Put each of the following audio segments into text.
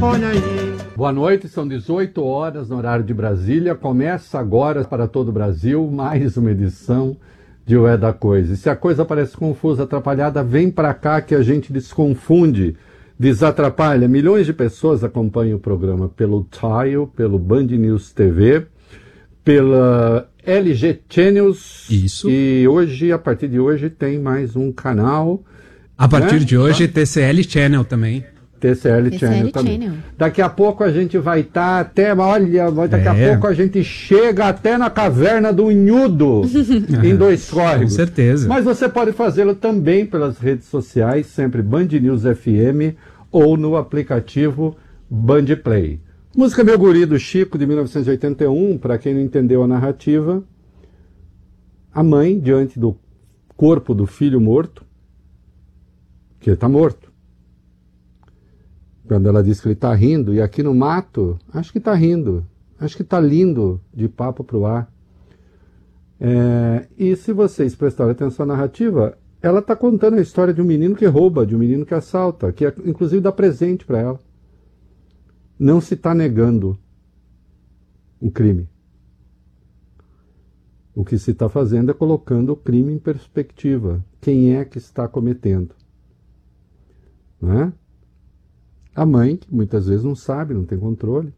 olha aí. Boa noite, são 18 horas no horário de Brasília. Começa agora para todo o Brasil mais uma edição de O É da Coisa. E se a coisa parece confusa, atrapalhada, vem para cá que a gente desconfunde, desatrapalha. Milhões de pessoas acompanham o programa pelo Tile, pelo Band News TV, pela LG Channels. Isso. E hoje, a partir de hoje, tem mais um canal. A partir de hoje, TCL Channel também. TCL Channel também. Daqui a pouco a gente vai estar até, olha, daqui a pouco a gente chega até na caverna do Unhudo, em Dois Córregos. Com certeza. Mas você pode fazê-lo também pelas redes sociais, sempre Band News FM ou no aplicativo Band Play. Música Meu Guri do Chico, de 1981, para quem não entendeu a narrativa. A mãe, diante do corpo do filho morto, que ele está morto. Quando ela diz que ele está rindo, e aqui no mato, acho que está rindo, acho que está lindo de papo para o ar. E se vocês prestarem atenção à narrativa, ela está contando a história de um menino que rouba, de um menino que assalta, que inclusive dá presente para ela. Não se está negando o crime. O que se está fazendo é colocando o crime em perspectiva. Quem é que está cometendo? Não é? A mãe, que muitas vezes não sabe, não tem controle.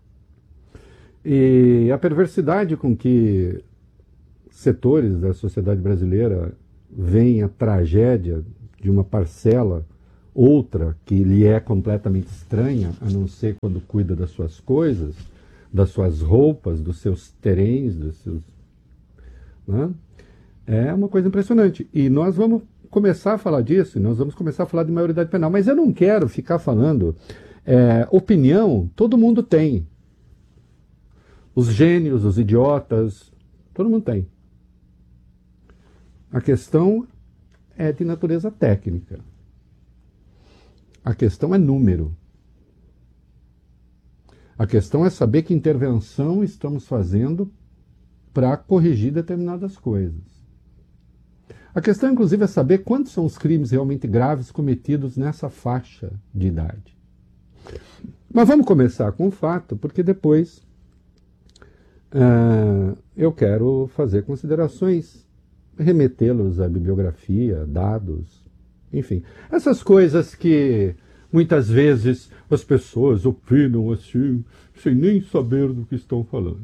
E a perversidade com que setores da sociedade brasileira veem a tragédia de uma parcela, outra que lhe é completamente estranha, a não ser quando cuida das suas coisas, das suas roupas, dos seus terens, dos seus... Né? É uma coisa impressionante. E nós vamos começar a falar disso, nós vamos começar a falar de maioridade penal, mas eu não quero ficar falando opinião, todo mundo tem. Os gênios, os idiotas, todo mundo tem. A questão é de natureza técnica. A questão é número. A questão é saber que intervenção estamos fazendo para corrigir determinadas coisas. A questão, inclusive, é saber quantos são os crimes realmente graves cometidos nessa faixa de idade. Mas vamos começar com o fato, porque depois eu quero fazer considerações, remetê-los à bibliografia, dados, enfim. Essas coisas que muitas vezes as pessoas opinam assim, sem nem saber do que estão falando.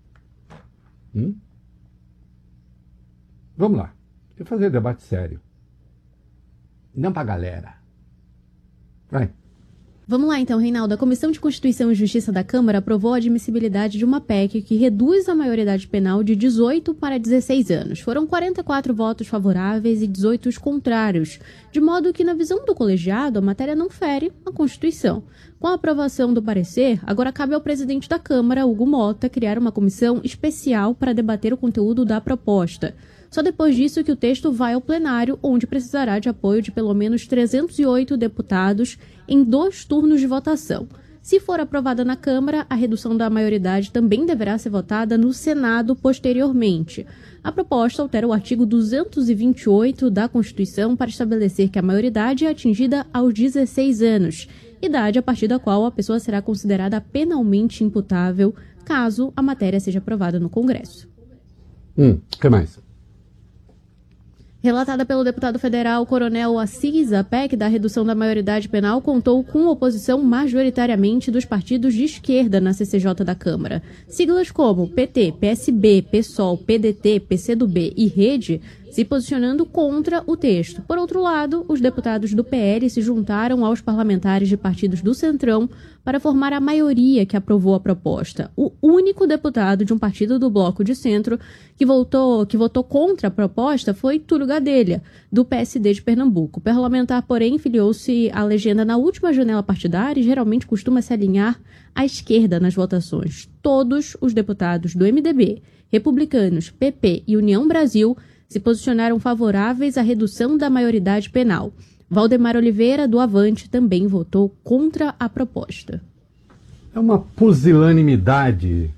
Vamos lá. Tem que fazer debate sério. Não pra galera. Vai. Vamos lá então, Reinaldo. A Comissão de Constituição e Justiça da Câmara aprovou a admissibilidade de uma PEC que reduz a maioridade penal de 18 para 16 anos. Foram 44 votos favoráveis e 18 os contrários, de modo que, na visão do colegiado, a matéria não fere a Constituição. Com a aprovação do parecer, agora cabe ao presidente da Câmara, Hugo Mota, criar uma comissão especial para debater o conteúdo da proposta. Só depois disso que o texto vai ao plenário, onde precisará de apoio de pelo menos 308 deputados em 2 turnos de votação. Se for aprovada na Câmara, a redução da maioridade também deverá ser votada no Senado posteriormente. A proposta altera o artigo 228 da Constituição para estabelecer que a maioridade é atingida aos 16 anos, idade a partir da qual a pessoa será considerada penalmente imputável, caso a matéria seja aprovada no Congresso. Que mais? Relatada pelo deputado federal Coronel Assis, a PEC da redução da maioridade penal contou com oposição majoritariamente dos partidos de esquerda na CCJ da Câmara. Siglas como PT, PSB, PSOL, PDT, PCdoB e Rede se posicionando contra o texto. Por outro lado, os deputados do PL se juntaram aos parlamentares de partidos do Centrão para formar a maioria que aprovou a proposta. O único deputado de um partido do Bloco de Centro que votou contra a proposta foi Túlio Gadelha, do PSD de Pernambuco. O parlamentar, porém, filiou-se à legenda na última janela partidária e geralmente costuma se alinhar à esquerda nas votações. Todos os deputados do MDB, Republicanos, PP e União Brasil se posicionaram favoráveis à redução da maioridade penal. Valdemar Oliveira, do Avante, também votou contra a proposta. É uma pusilanimidade,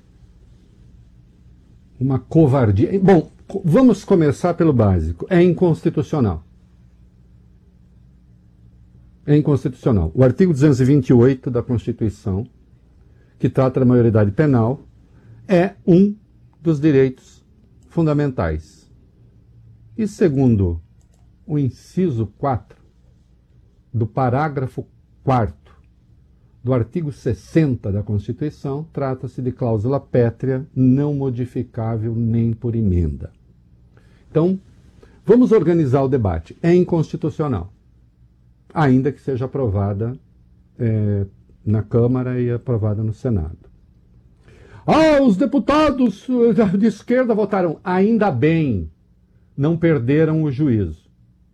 uma covardia. Bom, vamos começar pelo básico. É inconstitucional. É inconstitucional. O artigo 228 da Constituição, que trata da maioridade penal, é um dos direitos fundamentais. E segundo o inciso 4 do parágrafo 4º do artigo 60 da Constituição, trata-se de cláusula pétrea não modificável nem por emenda. Então, vamos organizar o debate. É inconstitucional, ainda que seja aprovada na Câmara e aprovada no Senado. Os deputados de esquerda votaram. Ainda bem, não perderam o juízo.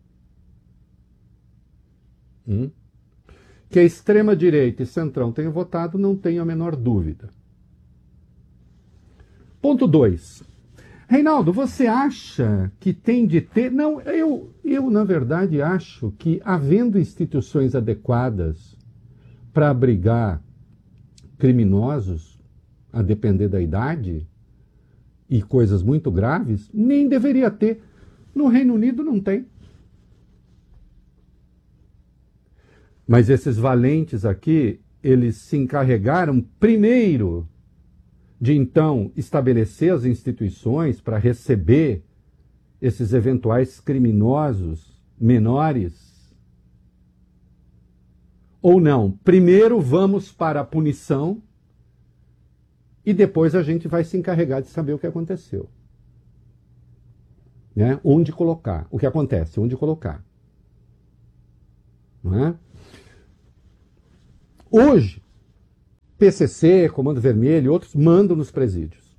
Que a extrema-direita e centrão tenham votado, não tenho a menor dúvida. Ponto 2. Reinaldo, você acha que tem de ter... Não, eu na verdade, acho que, havendo instituições adequadas para abrigar criminosos, a depender da idade, e coisas muito graves, nem deveria ter. No Reino Unido não tem. Mas esses valentes aqui, eles se encarregaram primeiro de, então, estabelecer as instituições para receber esses eventuais criminosos menores. Ou não? Primeiro vamos para a punição e depois a gente vai se encarregar de saber o que aconteceu. Né? Onde colocar. O que acontece, onde colocar. Não é? Hoje, PCC, Comando Vermelho e outros mandam nos presídios.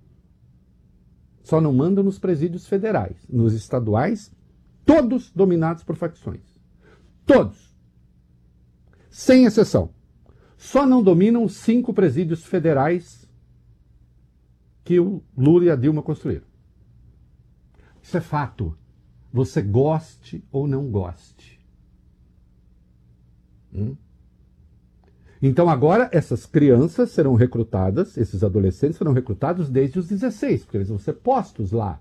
Só não mandam nos presídios federais. Nos estaduais, todos dominados por facções. Todos. Sem exceção. Só não dominam os 5 presídios federais que o Lula e a Dilma construíram. Isso é fato. Você goste ou não goste. Então agora essas crianças serão recrutadas, esses adolescentes serão recrutados desde os 16, porque eles vão ser postos lá.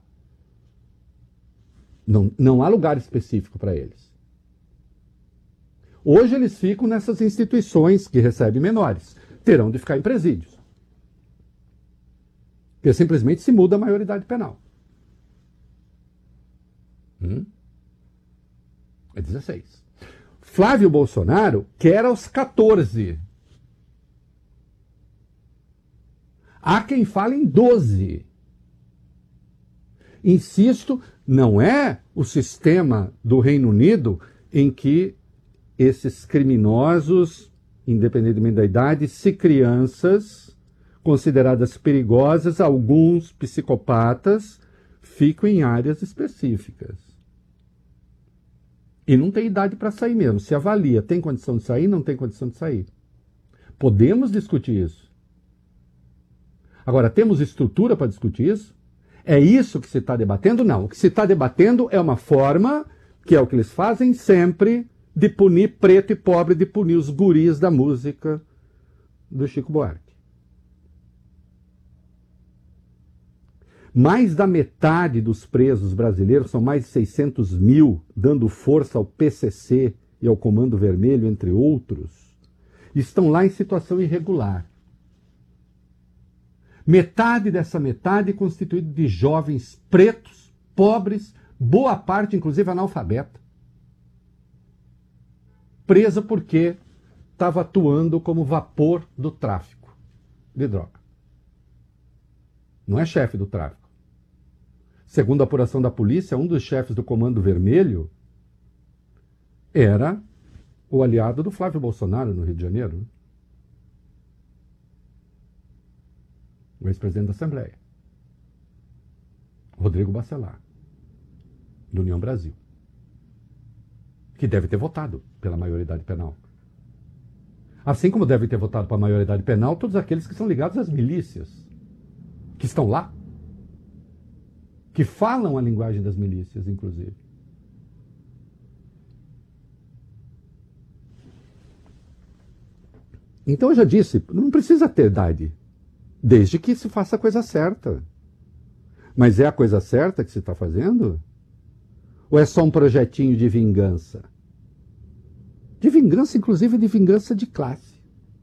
Não há lugar específico para eles. Hoje eles ficam nessas instituições que recebem menores. Terão de ficar em presídios. Porque simplesmente se muda a maioridade penal. É 16. Flávio Bolsonaro quer aos 14. Há quem fale em 12. Insisto, não é o sistema do Reino Unido em que esses criminosos, independentemente da idade, se crianças consideradas perigosas, alguns psicopatas, ficam em áreas específicas. E não tem idade para sair mesmo. Se avalia, tem condição de sair, não tem condição de sair. Podemos discutir isso. Agora, temos estrutura para discutir isso? É isso que se está debatendo? Não. O que se está debatendo é uma forma, que é o que eles fazem sempre, de punir preto e pobre, de punir os guris da música do Chico Buarque. Mais da metade dos presos brasileiros, são mais de 600 mil, dando força ao PCC e ao Comando Vermelho, entre outros, estão lá em situação irregular. Metade dessa metade constituída de jovens pretos, pobres, boa parte, inclusive, analfabeta. Presa porque estava atuando como vapor do tráfico de droga. Não é chefe do tráfico. Segundo a apuração da polícia, um dos chefes do Comando Vermelho era o aliado do Flávio Bolsonaro no Rio de Janeiro. O ex-presidente da Assembleia. Rodrigo Bacelar, do União Brasil. Que deve ter votado pela maioridade penal. Assim como deve ter votado para a maioridade penal todos aqueles que são ligados às milícias, que estão lá, que falam a linguagem das milícias, inclusive. Então eu já disse, não precisa ter idade, desde que se faça a coisa certa. Mas é a coisa certa que se está fazendo? Ou é só um projetinho de vingança? De vingança, inclusive de vingança de classe.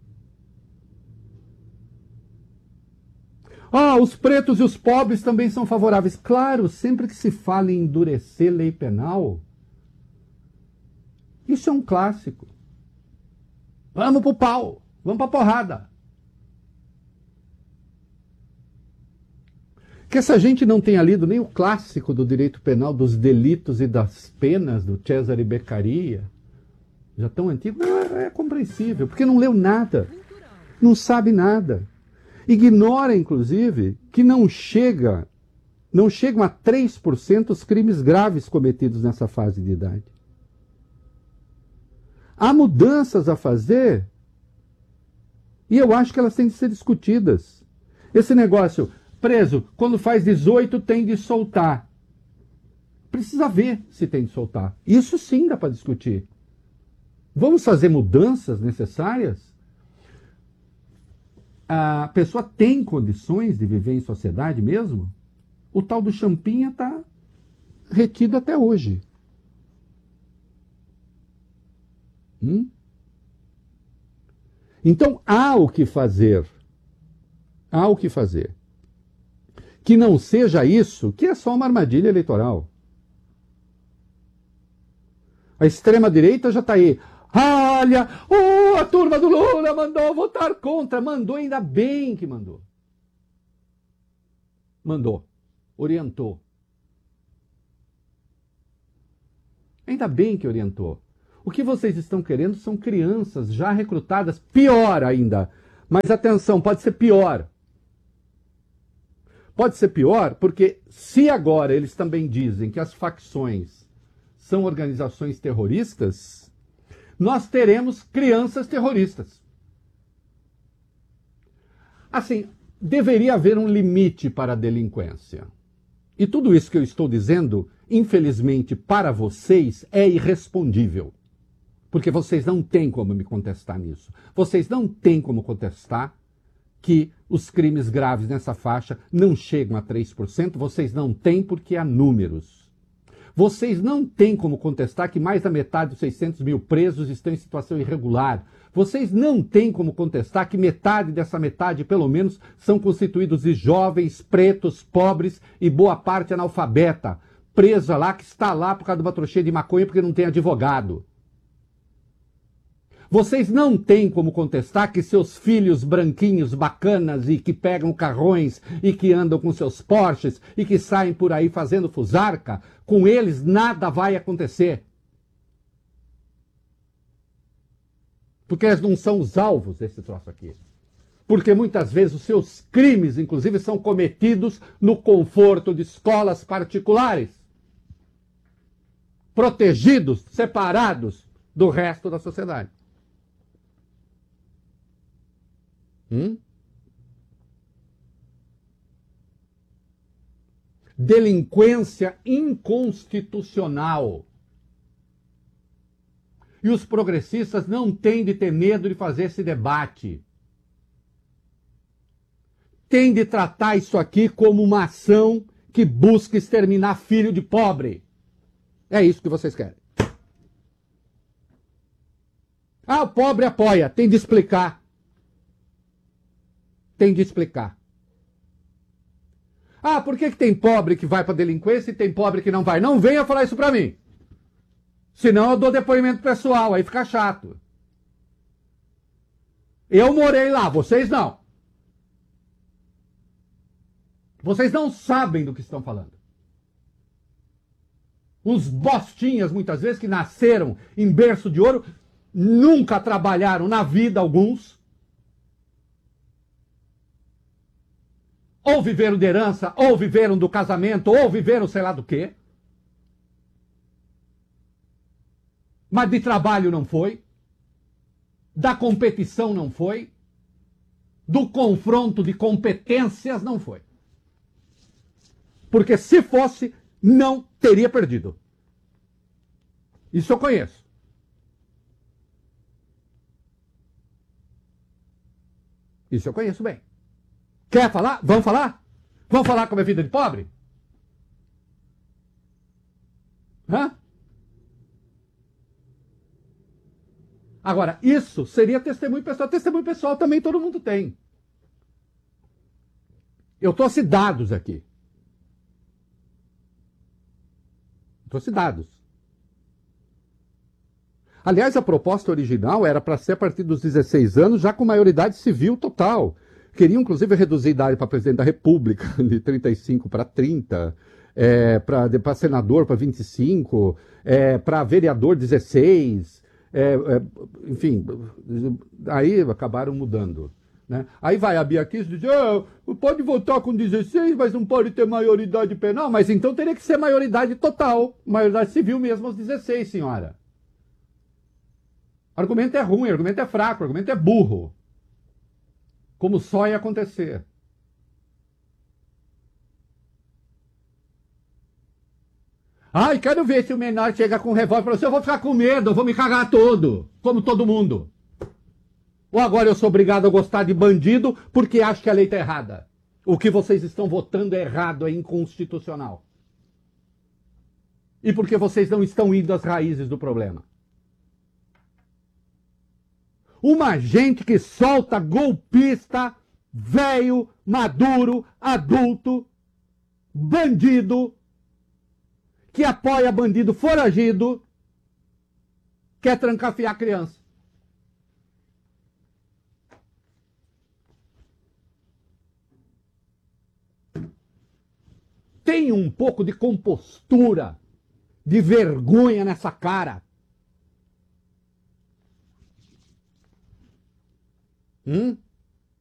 Os pretos e os pobres também são favoráveis. Claro, sempre que se fala em endurecer lei penal, isso é um clássico. Vamos pro pau, vamos pra porrada. Que essa gente não tenha lido nem o clássico do direito penal dos delitos e das penas do Cesare Beccaria, já tão antigo, é compreensível, porque não leu nada, não sabe nada. Ignora, inclusive, que não chegam a 3% os crimes graves cometidos nessa fase de idade. Há mudanças a fazer e eu acho que elas têm de ser discutidas. Esse negócio, preso, quando faz 18 tem de soltar. Precisa ver se tem de soltar. Isso sim dá para discutir. Vamos fazer mudanças necessárias? A pessoa tem condições de viver em sociedade mesmo? O tal do Champinha está retido até hoje. Então há o que fazer. Há o que fazer. Que não seja isso, que é só uma armadilha eleitoral. A extrema-direita já está aí. Olha, a turma do Lula mandou votar contra. Mandou, ainda bem que mandou. Mandou. Orientou. Ainda bem que orientou. O que vocês estão querendo são crianças já recrutadas. Pior ainda. Mas atenção, pode ser pior. Pode ser pior porque se agora eles também dizem que as facções são organizações terroristas, nós teremos crianças terroristas. Assim, deveria haver um limite para a delinquência. E tudo isso que eu estou dizendo, infelizmente, para vocês, é irrespondível. Porque vocês não têm como me contestar nisso. Vocês não têm como contestar que os crimes graves nessa faixa não chegam a 3%. Vocês não têm porque há números. Vocês não têm como contestar que mais da metade dos 600 mil presos estão em situação irregular. Vocês não têm como contestar que metade dessa metade, pelo menos, são constituídos de jovens, pretos, pobres e boa parte analfabeta, presa lá, que está lá por causa de uma trouxinha de maconha porque não tem advogado. Vocês não têm como contestar que seus filhos branquinhos, bacanas e que pegam carrões e que andam com seus Porsches e que saem por aí fazendo fusarca, com eles nada vai acontecer. Porque eles não são os alvos desse troço aqui. Porque muitas vezes os seus crimes, inclusive, são cometidos no conforto de escolas particulares. Protegidos, separados do resto da sociedade. Delinquência inconstitucional. E os progressistas não têm de ter medo de fazer esse debate. Tem de tratar isso aqui como uma ação que busca exterminar filho de pobre. É isso que vocês querem. O pobre apoia, tem de explicar. Tem de explicar. Por que tem pobre que vai para delinquência e tem pobre que não vai? Não venha falar isso para mim. Senão eu dou depoimento pessoal, aí fica chato. Eu morei lá, vocês não. Vocês não sabem do que estão falando. Os bostinhas, muitas vezes, que nasceram em berço de ouro, nunca trabalharam na vida, alguns. Ou viveram de herança, ou viveram do casamento, ou viveram sei lá do quê. Mas de trabalho não foi. Da competição não foi. Do confronto de competências não foi. Porque se fosse, não teria perdido. Isso eu conheço. Isso eu conheço bem. Quer falar? Vamos falar? Vamos falar como é vida de pobre? Agora, isso seria testemunho pessoal. Testemunho pessoal também todo mundo tem. Eu trouxe dados aqui. Trouxe dados. Aliás, a proposta original era para ser a partir dos 16 anos, já com maioridade civil total. Queriam, inclusive, reduzir a idade para presidente da República, de 35 para 30, para senador para 25, para vereador 16, enfim, aí acabaram mudando. Né? Aí vai a Bia Kicis e diz, pode votar com 16, mas não pode ter maioridade penal, mas então teria que ser maioridade total, maioridade civil mesmo aos 16, senhora. O argumento é ruim, o argumento é fraco, o argumento é burro. Como só ia acontecer. Ai, quero ver se o menor chega com revólver e fala assim, eu vou ficar com medo, eu vou me cagar todo, como todo mundo. Ou agora eu sou obrigado a gostar de bandido porque acho que a lei está errada. O que vocês estão votando é errado, é inconstitucional. E porque vocês não estão indo às raízes do problema. Uma gente que solta golpista, velho, maduro, adulto, bandido, que apoia bandido foragido, quer trancafiar criança. Tem um pouco de compostura, de vergonha nessa cara.